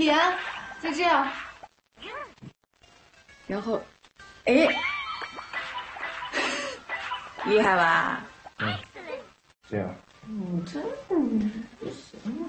连，再这样，然后，哎，厉害吧？ 这样。 真的不行。